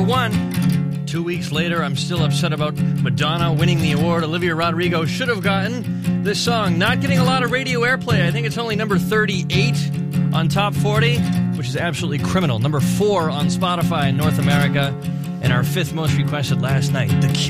1. 2 weeks later, I'm still upset about Madonna winning the award. Olivia Rodrigo should have gotten this song. Not getting a lot of radio airplay. I think it's only number 38 on Top 40, which is absolutely criminal. Number 4 on Spotify in North America, and our 5th most requested last night, The Cure.